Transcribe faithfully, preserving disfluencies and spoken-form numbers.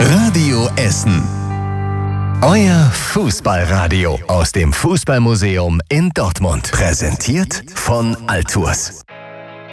Radio Essen. Euer Fußballradio aus dem Fußballmuseum in Dortmund. Präsentiert von Altours.